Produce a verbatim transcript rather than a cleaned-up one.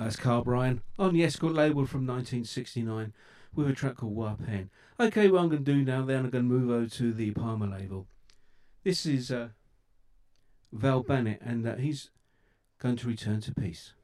That's Carl Bryan on the Escort label from nineteen sixty-nine with a track called War Pen. Okay, what I'm going to do now then, I'm going to move over to the Palmer label. This is uh, Val Bennett, and uh, he's going to return to peace.